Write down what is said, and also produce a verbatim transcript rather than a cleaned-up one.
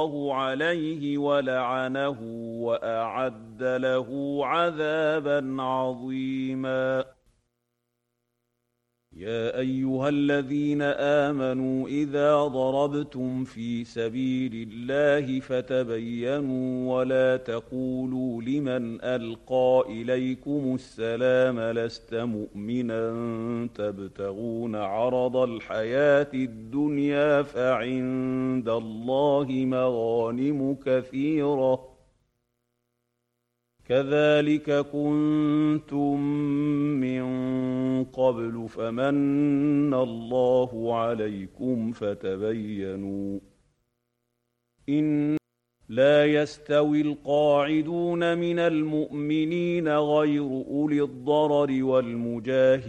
الله عليه ولعنه وأعد له عذابا عظيما. يا أيها الذين آمنوا إذا ضربتم في سبيل الله فتبينوا ولا تقولوا لمن ألقى إليكم السلام لست مؤمنا تبتغون عرض الحياة الدنيا فعند الله مغانم كثيرة كذلك كنتم من قبل فمن الله عليكم فتبينوا. إن لا يستوي القاعدون من المؤمنين غير أولي الضرر والمجاهدين